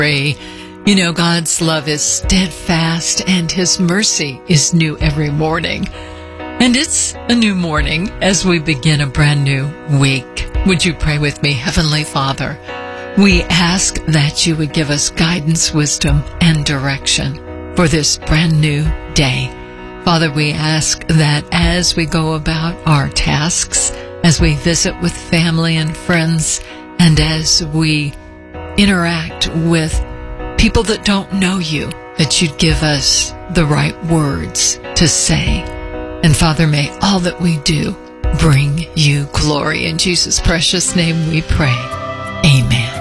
pray. You know, God's love is steadfast and His mercy is new every morning. And it's a new morning as we begin a brand new week. Would you pray with me? Heavenly Father, we ask that you would give us guidance, wisdom, and direction for this brand new day. Father, we ask that as we go about our tasks, as we visit with family and friends, and as we interact with people that don't know you, that you'd give us the right words to say. And Father, may all that we do bring you glory. In Jesus' precious name we pray. Amen.